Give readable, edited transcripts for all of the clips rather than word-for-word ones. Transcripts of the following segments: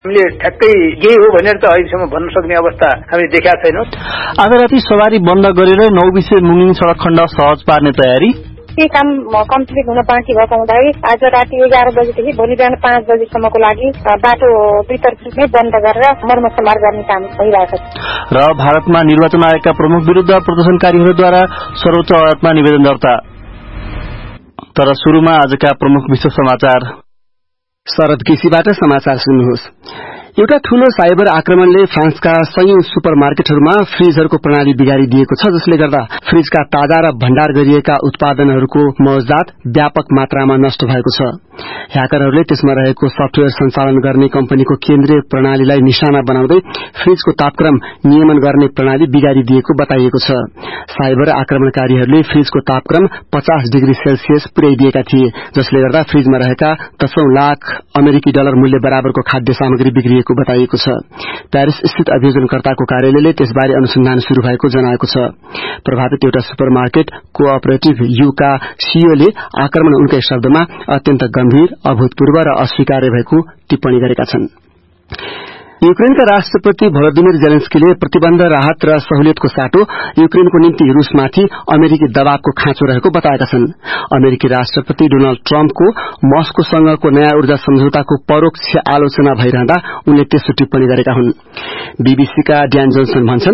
हामीले ठ्याक्कै यही हो भनेर त अहिलेसम्म भन्न सक्ने अवस्था हामी देखेका छैनौं। आज राति सवारी बन्द गरेर 9 बिसे मुङिङ सडक खण्ड सहज पार्ने तयारी। के काम कम्प्लिट हुन बाँकी भएको हुँदै आज राति 11 बजेदेखि भोलि बिहान 5 बजेसम्मको लागि बाटो दुईतर्फ नै बन्द गरेर मर्मत गर्ने काम भइरहेको छ। र भारतमा निर्वाचन आयोगका प्रमुख विरुद्ध प्रदर्शनकारीहरूद्वारा सर्वोच्च अदालतमा निवेदन दर्ता। तर सुरुमा आजका प्रमुख विश्व समाचार। शरद केसीबाट समाचार सुन्नुहोस्। एउटा ठूलो साइबर आक्रमणले फ्रान्सका सयौं सुपरमार्केटहरूमा फ्रिजहरूको प्रणाली बिगारिदिएको छ, जसले गर्दा फ्रिजका ताजा र भण्डार गरिएका उत्पादनहरूको मौजदात व्यापक मात्रामा नष्ट भएको छ। ह्याकरहरूले त्यसमा रहेको सफ्टवेयर सञ्चालन गर्ने कम्पनीको केन्द्रीय प्रणालीलाई निशाना बनाउँदै फ्रिजको तापक्रम नियमन गर्ने प्रणाली बिगारिदिएको बताइएको छ। साइबर आक्रमणकारीहरूले फ्रिजको तापक्रम 50 डिग्री सेल्सियस पुर्याइदिएका थिए, जसले गर्दा फ्रिजमा रहेका दशौं लाख अमेरिकी डलर मूल्य बराबरको खाद्य सामग्री बिग्रिएको बताइएको छ। प्यारिस स्थित अभियोजनकर्ताको कार्यालयले त्यसबारे अनुसन्धान शुरू भएको जनाएको छ। प्रभावित एउटा सुपरमार्केट कोअपरेटिभ युका सीईओले आक्रमण उनकै शब्दमा अत्यन्त गम्भीर, अभूतपूर्व र अस्वीकार्य भएको टिप्पणी गरेका छन्। युक्रेनका राष्ट्रपति भलोदिमिर जेलेन्स्कीले प्रतिबन्ध, राहत र सहुलियतको साटो युक्रेनको निम्ति रूसमाथि अमेरिकी दबावको खाँचो रहेको बताएका छन्। अमेरिकी राष्ट्रपति डोनाल्ड ट्रम्पको मस्कोसँगको नयाँ ऊर्जा सम्झौताको परोक्ष आलोचना भइरहँदा उनले त्यसो टिप्पणी गरेका हुन्। बीबीसीका ड्यान जोन्सन भन्छन्,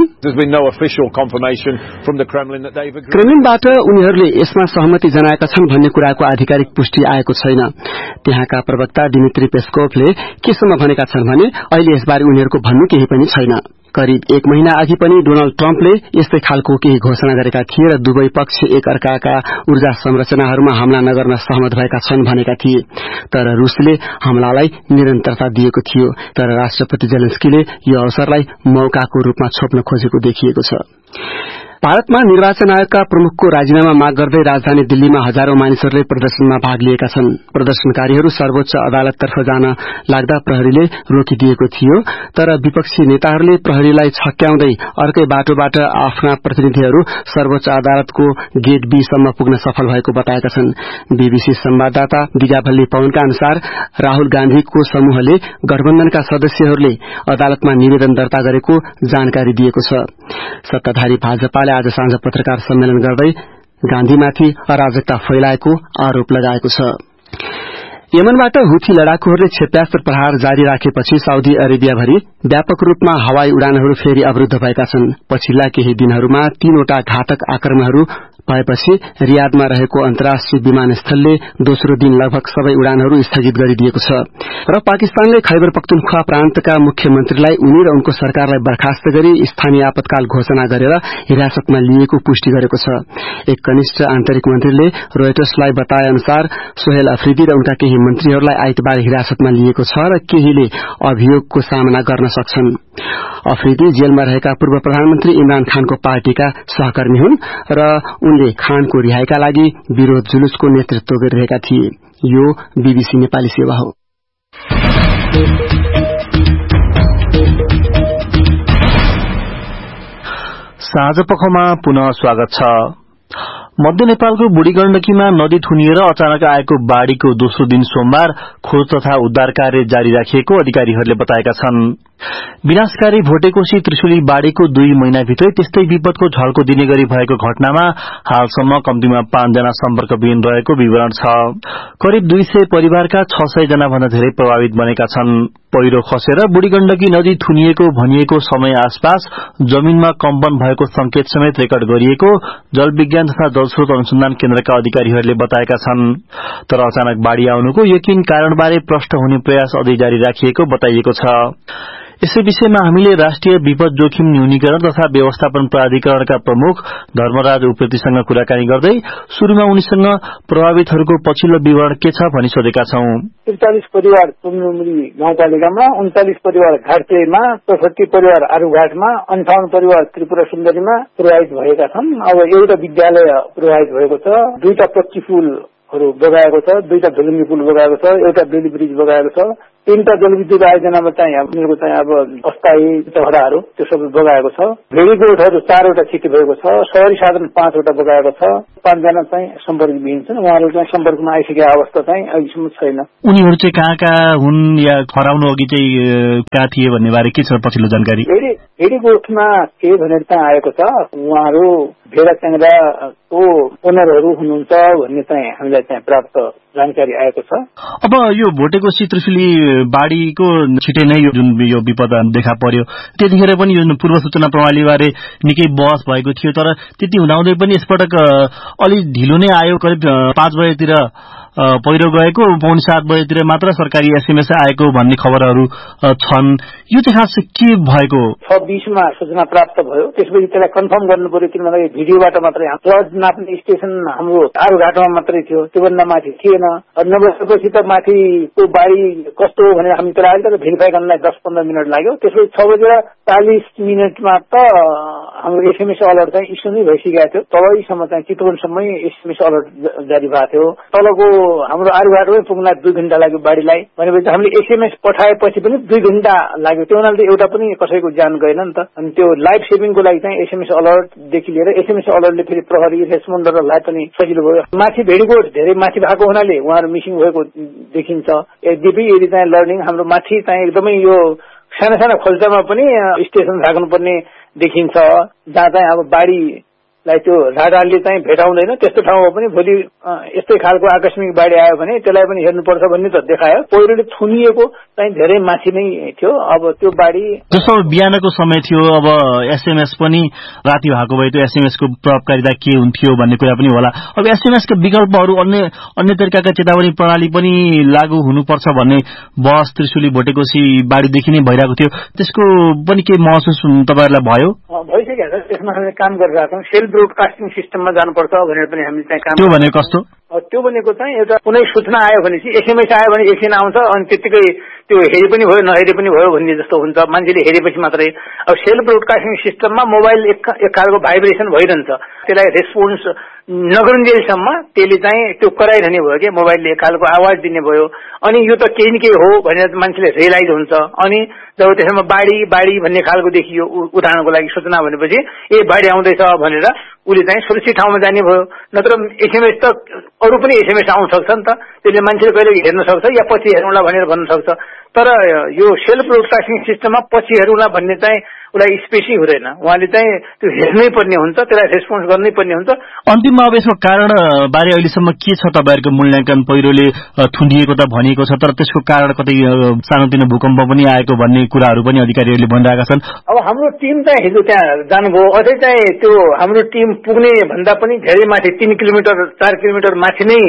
क्रेमलिनबाट उनीहरूले यसमा सहमति जनाएका छन् भन्ने कुराको आधिकारिक पुष्टि आएको छैन। त्यहाँका प्रवक्ता दिमित्री पेस्कोभले केसम्म भनेका छन् भने अहिले यसबारे उनीहरूको भन्नु केही पनि छैन। करिब 1 महिना अघि पनि डोनाल्ड ट्रम्पले यस्तै खालको केही घोषणा गरेका थिए र दुवै पक्ष एक अर्काका ऊर्जा संरचनाहरूमा हमला नगर्न सहमत भएका छन् भनेका थिए। तर रूसले हमलालाई निरन्तरता दिएको थियो। तर राष्ट्रपति जेलेन्स्कीले यो अवसरलाई मौकाको रूपमा छोप्न खोजेको देखिएको छ। भारतमा निर्वाचन आयोगका प्रमुखको राजीनामा माग गर्दै राजधानी दिल्लीमा हजारौं मानिसहरूले प्रदर्शनमा भाग लिएका छन्। प्रदर्शनकारीहरू सर्वोच्च अदालततर्फ जान लाग्दा प्रहरीले रोकिदिएको थियो, तर विपक्षी नेताहरूले प्रहरीलाई छक्क्याउँदै अर्कै बाटोबाट आफ्ना प्रतिनिधिहरू सर्वोच्च अदालतको गेट बी सम्म पुग्न सफल भएको बताएका छन्। बीबीसी संवाददाता दिगाभल्ली पवनका अनुसार राहुल गान्धीको समूहले गठबन्धनका सदस्यहरूले अदालतमा निवेदन दर्ता गरेको जानकारी दिएको छ। सत्ताधारी भाजपा आज साँझ पत्रकार सम्मेलन गर्दै गान्धीमाथि अराजकता फैलाएको आरोप लगाएको छ। यमनबाट हुथी लडाकुहरूले क्षेप्यास्त्र प्रहार जारी राखेपछि साउदी अरेबियाभरि व्यापक रूपमा हवाई उडानहरू फेरि अवरूद्ध भएका छन्। पछिल्ला केही दिनहरूमा 3 वटा घातक आक्रमणहरू भएपछि रियादमा रहेको अन्तर्राष्ट्रिय विमानस्थलले दोस्रो दिन लगभग सबै उडानहरू स्थगित गरिदिएको छ। र पाकिस्तानले खैबर पख्तुनख्वा प्रान्तका मुख्यमन्त्रीलाई उनी र उनको सरकारलाई बर्खास्त गरी स्थानीय आपतकाल घोषणा गरेर हिरासतमा लिएको पुष्टि गरेको छ। एक कनिष्ठ आन्तरिक मन्त्रीले रोयटर्सलाई बताए अनुसार सोहेल अफ्रिदी र उनका केही मन्त्रीहरूलाई आइतबार हिरासतमा लिएको छ र केहीले अभियोगको सामना गर्न सक्छन्। अफ्रिदी जेलमा रहेका पूर्व प्रधानमन्त्री इमरान खानको पार्टीका सहकर्मी हुन् र उनले खानको रिहाईका लागि विरोध जुलुसको नेतृत्व गरिरहेका थिए। यो बीबीसी नेपाली सेवा हो। साँझपखमा पुनः स्वागत छ। मध्य नेपालको बुढी गण्डकीमा नदी थुनिएर अचानक आएको बाढ़ीको दोस्रो दिन सोमबार खोज तथा उद्धार कार्य जारी राखिएको अधिकारीहरूले बताएका छन्। विनाशकारी भोटेकोशी त्रिशुली बाढ़ीको 2 महिनाभित्रै त्यस्तै विपदको झल्को दिने गरी भएको घटनामा हालसम्म कम्तीमा 5 जना सम्पर्कविहीन रहेको विवरण छ। करिब 200 परिवारका 600 जना भन्दा धेरै प्रभावित बनेका छन्। पहिरो खसेर बुढी गण्डकी नदी थुनिएको भनिएको समय आसपास जमीनमा कम्पन भएको संकेत समेत रेकर्ड गरिएको जलविज्ञान तथा जलस्रोत अनुसन्धान केन्द्रका अधिकारीहरूले बताएका छन्। तर अचानक बाढ़ी आउनुको यकिन कारणबारे प्रष्ट हुने प्रयास अझै जारी राखिएको बताइएको छ। यसै विषयमा हामीले राष्ट्रिय विपद जोखिम न्यूनीकरण तथा व्यवस्थापन प्राधिकरणका प्रमुख धर्मराज उप्रेतीसँग कुराकानी गर्दै शुरूमा उनीसँग प्रभावितहरूको पछिल्लो विवरण के छ भनी सोधेका छौं। 43 परिवार तुमलुमरी गाउँपालिकामा, 39 परिवार घाटचेमा, 64 परिवार आरुघाटमा, 58 परिवार त्रिपुरा सुन्दरीमा प्रभावित भएका छन्। अब एउटा विद्यालय प्रभावित भएको छ, 2टा पक्की पुलहरू बगाएको छ, 2टा ढुलुङ्गी पुल बगाएको छ, एउटा बेली ब्रिज बगाएको छ, 3टा जलविद्युत आयोजनामा चाहिँ उनीहरूको चाहिँ अब अस्थायी चौडाहरू त्यो सबै बगाएको छ। भेडीगोठहरू 4वटा क्षति भएको छ। शहरी साधन 5वटा बगाएको छ। 5 जना चाहिँ सम्पर्कविहीन छन्। उहाँहरू चाहिँ सम्पर्कमा आइसकेको अवस्था चाहिँ अहिलेसम्म छैन। उनीहरू चाहिँ कहाँ हुन् या हराउनु अघि चाहिँ कहाँ थिए भन्ने बारे के छ पछिल्लो जानकारी? भेडीगोठमा के भनेर चाहिँ आएको छ, उहाँहरू भेडा च्याङ्ग्राको ओनरहरू हुनुहुन्छ भन्ने चाहिँ हामीलाई चाहिँ प्राप्त जानकारी आएको छ। अब यो भोटेकोशी त्रिशुली बाढीको छिटै नै जुन यो विपद देखा पर्यो त्यतिखेर पनि यो पूर्व सूचना प्रणालीबारे निकै बहस भएको थियो, तर त्यति हुँदाहुँदै पनि यसपटक अलि ढिलो नै आयो। करिब 5 बजेतिर पहिरो गएको, 6:45 बजेतिर मात्र सरकारी एसएमएस आएको भन्ने खबरहरू छन्। यो चाहिँ खास के भएको? 6:20 मा सूचना प्राप्त भयो। त्यसपछि त्यसलाई कन्फर्म गर्नु पर्यो, किनभने भिडियोबाट मात्रै फ्लड नाप्ने स्टेशन हाम्रो आरुघाटमा मात्रै थियो, त्योभन्दा माथि थिएन। 9 बजेपछि त माथिको बाढी कस्तो हो भनेर हामी त्यसलाई अहिले भेरिफाई गर्नलाई 10-15 मिनट लाग्यो। त्यसपछि 6:40 त हाम्रो एसएमएस अलर्ट चाहिँ इस्यु नै भइसकेको थियो। तलैसम्म चाहिँ चितवनसम्मै एसएमएस अलर्ट जारी भएको थियो। तलको हाम्रो आरुघाटमै पुग्नलाई 2 घण्टा लाग्यो बाढीलाई भनेपछि हामीले एसएमएस पठाएपछि पनि 2 घण्टा लाग्यो। त्यो हुनाले एउटा पनि कसैको ज्यान गएन नि त। अनि त्यो लाइफ सेभिङको लागि चाहिँ एसएमएस अलर्टदेखि लिएर एसएमएस अलर्टले फेरि प्रहरी रेस्पोन्डरलाई पनि सजिलो भयो। माथि भेडीगोठ धेरै माथि भएको हुनाले उहाँहरू मिसिङ भएको देखिन्छ। यदि चाहिँ लर्निङ हाम्रो माथि चाहिँ एकदमै यो साना साना खोल्चामा पनि स्टेसन राख्नुपर्ने देखिन्छ, जहाँ चाहिँ अब बाढीलाई त्यो राडारले चाहिँ भेटाउँदैन। त्यस्तो ठाउँमा पनि भोलि यस्तै खालको आकस्मिक बाढी आयो भने त्यसलाई पनि हेर्नुपर्छ भन्ने त देखायो। पहिरोले थुनिएको चाहिँ धेरै माथि नै थियो। अब त्यो बाढी जस्तो बिहानको समय थियो, अब एसएमएस पनि राति भएको भए त्यो एसएमएसको प्रभावकारिता के हुन्थ्यो भन्ने कुरा पनि होला। अब एसएमएसका विकल्पहरू अन्य तरिकाका चेतावनी प्रणाली पनि लागू हुनुपर्छ भन्ने बहस त्रिशुली भोटेकोशी बाढीदेखि नै भइरहेको थियो। त्यसको पनि के महसुस तपाईहरुलाई भयो? भइसकेको छ। त्यसमा हामीले काम गरिरहेका छौँ। सेल्फ ब्रोडकास्टिङ सिस्टममा जानुपर्छ भनेर पनि हामीले चाहिँ काम। त्यो भनेको कस्तो? त्यो भनेको चाहिँ एउटा कुनै सूचना आयो भने चाहिँ एसएमएस आयो भने एकछिन आउँछ अनि त्यतिकै त्यो हेरे पनि भयो नहेरे पनि भयो भन्ने जस्तो हुन्छ। मान्छेले हेरेपछि मात्रै। अब सेल्फ ब्रोडकास्टिङ सिस्टममा मोबाइल एक खालको भाइब्रेसन भइरहन्छ, त्यसलाई रेस्पोन्स नगरुन्जेलसम्म त्यसले चाहिँ त्यो कराइरहने भयो कि मोबाइलले एक खालको आवाज दिने भयो। अनि यो त केही न केही हो भनेर मान्छेले रियलाइज हुन्छ। अनि जब त्यसमा बाढी भन्ने खालको देखियो उदाहरणको लागि सूचना भनेपछि बाढी आउँदैछ भनेर उसले चाहिँ सुरक्षित ठाउँमा जाने भयो। नत्र एसएमएस त अरू पनि एसएमएस आउन सक्छ नि त, त्यसले मान्छेले कहिले हेर्न सक्छ या पछि हेर्नुला भनेर भन्न सक्छ। तर यो सेल्फ ब्रोडकास्टिङ सिस्टममा पछि हेर्नुला भन्ने चाहिँ उसलाई स्पेसै हुँदैन। उहाँले चाहिँ त्यो हेर्नै पर्ने हुन्छ, त्यसलाई रेस्पोन्स गर्नै पर्ने हुन्छ। अन्तिममा अब यसको कारण बारे अहिलेसम्म के छ तपाईहरुको मूल्याङ्कन? पहिरोले थुनिएको त भनिएको छ, तर त्यसको कारण कतै सानोतिनो भूकम्प पनि आएको भन्ने कुराहरू पनि अधिकारीहरूले भनिरहेका छन्। अब हाम्रो टिम चाहिँ हिजो त्यहाँ जानुभयो। अझै चाहिँ त्यो हाम्रो टिम पुग्ने भन्दा पनि धेरै माथि 3 किलोमिटर 4 किलोमिटर माथि नै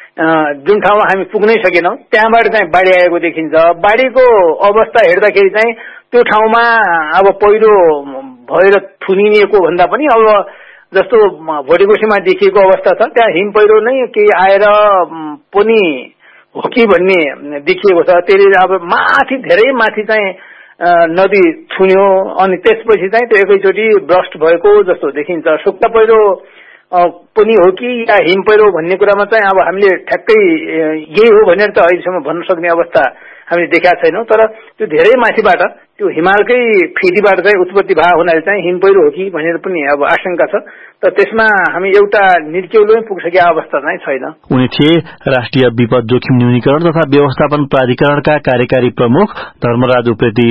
जुन ठाउँमा हामी पुग्नै सकेनौं त्यहाँबाट चाहिँ बाढी आएको देखिन्छ। बाढीको अवस्था हेर्दाखेरि चाहिँ त्यो ठाउँमा अब पहिरो भएर थुनिएको भन्दा पनि अब जस्तो भोटेकोशीमा देखिएको अवस्था छ त्यहाँ हिम पहिरो नै केही आएर पनि हो कि भन्ने देखिएको छ। त्यसले अब माथि धेरै माथि चाहिँ नदी थुन्यो अनि त्यसपछि चाहिँ त्यो एकैचोटि ब्रस्ट भएको जस्तो देखिन्छ। सुक्खा पहिरो पनि हो कि या हिम पहिरो भन्ने कुरामा चाहिँ अब हामीले ठ्याक्कै यही हो भनेर त अहिलेसम्म भन्न सक्ने अवस्था हामीले देखेका छैनौं। तर त्यो धेरै माथिबाट त्यो हिमालकै फेदीबाट चाहिँ उत्पत्ति भएको हुनाले चाहिँ हिम पहिरो हो कि भनेर पनि अब आशंका छ। तर त्यसमा हामी एउटा निर्केलमै पुगिसकेको अवस्था चाहिँ छैन। उनी थिए राष्ट्रिय विपद जोखिम न्यूनीकरण तथा व्यवस्थापन प्राधिकरणका कार्यकारी प्रमुख धर्मराज उप्रेती।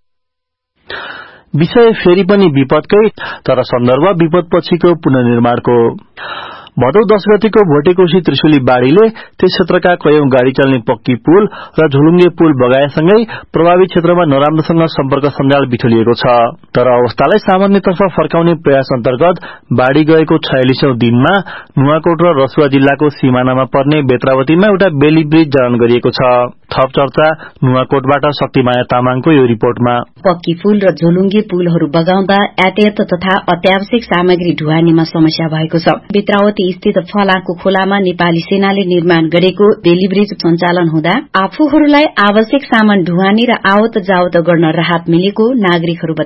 विषय फेरि पनि विपदकै, तर सन्दर्भ विपद पछिको पुनर्निर्माणको। भदौ 10 गतेको भोटेकोशी त्रिशुली बाढ़ीले त्यस क्षेत्रका कयौं गाड़ी चल्ने पक्की पुल र झुलुङ्गे पुल बगाएसँगै प्रभावित क्षेत्रमा नराम्रोसँग सम्पर्क सञ्जाल बिथोलिएको छ। तर अवस्थालाई सामान्यतर्फ फर्काउने प्रयास अन्तर्गत बाढ़ी गएको 46औं दिनमा नुवाकोट र रसुवा जिल्लाको सीमानामा पर्ने बेत्रावतीमा एउटा बेली ब्रिज जडान गरिएको छ। थप चर्चा नुवाकोटबाट शक्तिमाया तामाङको यो रिपोर्टमा। पक्की पुल र झुलुङ्गे पुलहरू बगाउँदा यातायात तथा अत्यावश्यक सामग्री ढुवानीमा समस्या भएको छ। बेत्रावती स्थित फलाको खोलामा नेपाली सेनाले निर्माण गरेको बेली ब्रिज सञ्चालन हुँदा आफूहरूलाई आवश्यक सामान ढुवानी र आवत जावत गर्न राहत मिलेको नागरिकहरू बताउँछन्।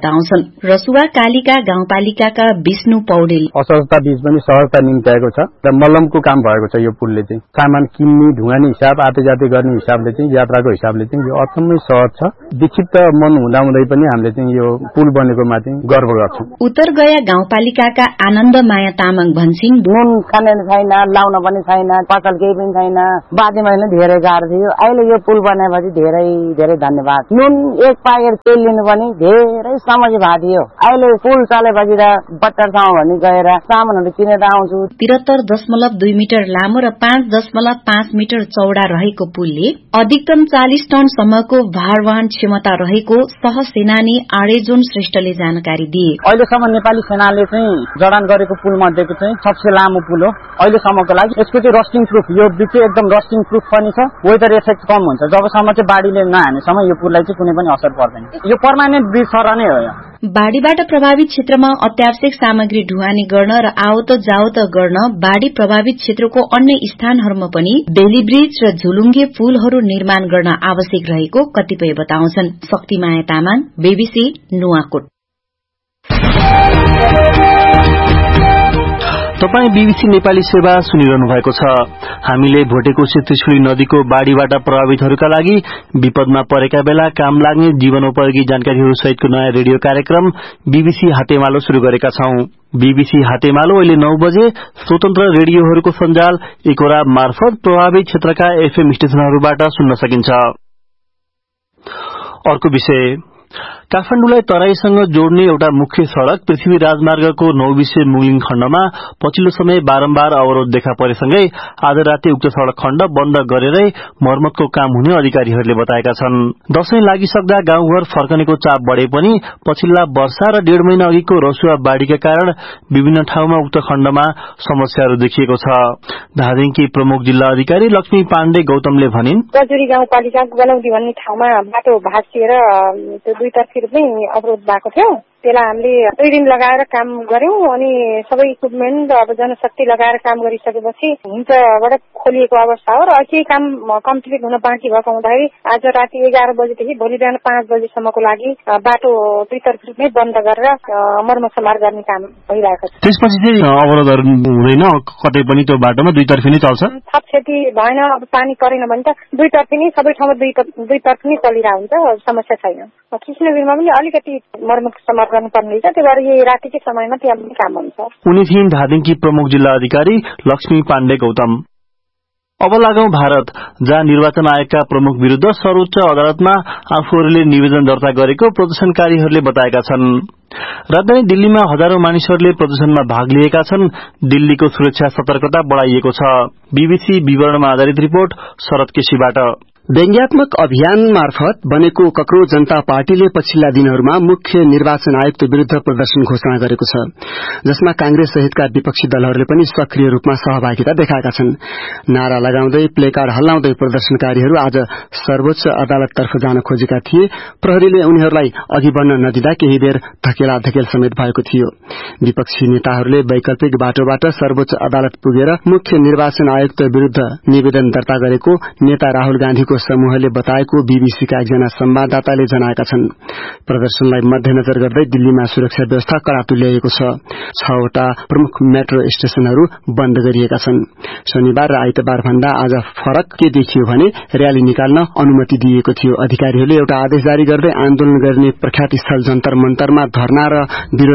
बताउँछन्। रसुवा कालिका गाउँपालिकाका विष्णु पौडेल असहजता बीच पनि सहजता निम्त्याएको छ र मल्लमको काम भएको छ। यो पुलले चाहिँ सामान किन्ने ढुङ्गाने हिसाब आते जाते गर्ने हिसाबले चाहिँ यात्राको हिसाबले चाहिँ यो अचम्मै सहज छ। विक्षिप्त मन हुँदाहुँदै पनि हामीले चाहिँ यो पुल बनेकोमा चाहिँ गर्व गर्छौं। उत्तर गया गाउँपालिकाका आनन्द माया तामाङ भन्छिन् नुन खाने छैन, लाउन पनि छैन, पसल केही पनि छैन, बाँधेमा पनि धेरै गाह्रो थियो। अहिले यो पुल बनाएपछि धेरै धेरै धन्यवाद। नुन एक पाकेट तेल लिनु पनि धेरै समस्या भएको थियो। अहिले पुल चलेपछि त बट्टरसम्म भनी गएर सामानहरू किनेर आउँछु। 73.2 मिटर लामो र 5.5 मिटर चौडा रहेको पुलले अधिकतम 40 टन सम्मको भारवहन क्षमता रहेको सहसेनानी आडेजुन श्रेष्ठले जानकारी दिए। अहिलेसम्म नेपाली सेनाले चाहिँ जडान गरेको पुल मध्येको चाहिँ सबसे लामो पुल हो अहिलेसम्मको लागि। यसको चाहिँ रस्टिङ प्रुफ, यो ब्रिज चाहिँ एकदम रस्टिङ प्रुफ पनि छ। वेदर इफेक्ट कम हुन्छ जबसम्म चाहिँ बाढीले नहानेसम्म यो पुललाई चाहिँ कुनै पनि असर पर्दैन। यो पर्मानेन्ट ब्रिज सर नै हो। बाढ़ीबाट प्रभावित क्षेत्रमा अत्यावश्यक सामग्री ढुवानी गर्न र आवत जावत गर्न बाढ़ी प्रभावित क्षेत्रको अन्य स्थानहरूमा पनि बेली ब्रिज र झुलुङ्गे पुलहरू निर्माण गर्न आवश्यक रहेको कतिपय बताउँछन्। शक्तिमाया तामाङ, बीबीसी, नुवाकोट। तपाई बीबीसी नेपाली सेवा सुनिरहनु भएको छ। हामीले भोटेकोशी त्रिशुली नदीको बाढ़ीबाट प्रभावितहरूका लागि विपदमा परेका बेला काम लाग्ने जीवनोपयोगी जानकारीहरू सहितको नयाँ रेडियो कार्यक्रम बीबीसी हातेमालो शुरू गरेका छौं। बीबीसी हातेमालो अहिले 9 बजे स्वतन्त्र रेडियोहरूको सञ्जाल एकोरा मार्फत प्रभावित क्षेत्रका एफएम स्टेशनहरूबाट सुन्न सकिन्छ। अर्को विषय, काठमाडौँलाई तराईसँग जोड्ने एउटा मुख्य सड़क पृथ्वी राजमार्गको 9 विषय मुगलिङ खण्डमा पछिल्लो समय बारम्बार अवरोध देखा परेसँगै आज राति उक्त सड़क खण्ड बन्द गरेरै मर्मतको काम हुने अधिकारीहरूले बताएका छन्। दशैं लागिसक्दा गाउँघर फर्कनेको चाप बढ़े पनि पछिल्ला वर्षा र 1.5 महिना अघिको रसुवा बाढ़ीका कारण विभिन्न ठाउँमा उक्त खण्डमा समस्याहरू देखिएको छ। धादिङकी प्रमुख जिल्ला अधिकारी लक्ष्मी पाण्डे गौतमले भनिन्, गजुरी गाउँपालिका गलौदी भन्ने ठाउँमा बाटो भाँचिएर त्यो दुईतर्फी रूपमै अवरोध भएको थियो। त्यसलाई हामीले 2 दिन लगाएर काम गर्यौं अनि सबै इक्विपमेन्ट अब जनशक्ति लगाएर काम गरिसकेपछि हिंसाबाट खोलिएको अवस्था हो र केही काम कम्प्लिट हुन बाँकी भएको हुँदाखेरि आज राति 11 बजेदेखि भोलि बिहान 5 बजेसम्मको लागि बाटो दुईतर्फी रूपमै बन्द गरेर मर्मसमार गर्ने काम भइरहेको छ। त्यसपछि चाहिँ अवरोधहरू हुँदैन, कतै पनि त्यो बाटोमा दुईतर्फी नै चल्छ। थप क्षति भएन, अब पानी परेन भने त दुईतर्फी नै सबै ठाउँमा दुईतर्फी नै चलिरहेको हुन्छ, समस्या छैन। कृष्णवीरमा पनि अलिकति मर्मत समार गर्नुपर्ने छ, त्यही भएर यही रातिकै समयमा त्यहाँ पनि काम हुन्छ। उनी थिइन् धादिङकी प्रमुख जिल्ला अधिकारी लक्ष्मी पाण्डे गौतम। अब लागौं भारत, जहाँ निर्वाचन आयोगका प्रमुख विरूद्ध सर्वोच्च अदालतमा आफूहरूले निवेदन दर्ता गरेको प्रदर्शनकारीहरूले बताएका छन्। राजधानी दिल्लीमा हजारौं मानिसहरूले प्रदर्शनमा भाग लिएका छन्। दिल्लीको सुरक्षा सतर्कता बढ़ाइएको छ। बीबीसी विवरणमा आधारित रिपोर्ट शरद केसीबाट। व्यङ्ग्यात्मक अभियान मार्फत बनेको कक्रोच जनता पार्टीले पछिल्ला दिनहरूमा मुख्य निर्वाचन आयुक्त विरूद्ध प्रदर्शन घोषणा गरेको छ, जसमा कांग्रेस सहितका विपक्षी दलहरूले पनि सक्रिय रूपमा सहभागिता देखाएका छन्। नारा लगाउँदै प्लेकार्ड हल्लाउँदै प्रदर्शनकारीहरू आज सर्वोच्च अदालततर्फ जान खोजेका थिए। प्रहरीले उनीहरूलाई अघि बढ़न नदिँदा केही बेर धकेल समेत भएको थियो। विपक्षी नेताहरूले वैकल्पिक बाटोबाट सर्वोच्च अदालत पुगेर मुख्य निर्वाचन आयुक्त विरूद्ध निवेदन दर्ता गरेको नेता राहुल गान्धीको समूहले बताएको बीबीसीका एकजना संवाददाताले जनाएका छन्। प्रदर्शनलाई मध्यनजर गर्दै दिल्लीमा सुरक्षा व्यवस्था कड़ा तुल्याइएको छ। 6 वटा प्रमुख मेट्रो स्टेशनहरू बन्द गरिएका छन्। शनिबार र आइतबार भन्दा आज फरक के देखियो भने र्याली निकाल्न अनुमति दिइएको थियो। अधिकारीहरूले एउटा आदेश जारी गर्दै आन्दोलन गर्ने प्रख्यात स्थल जन्तर मन्तरमा धरना र विरोध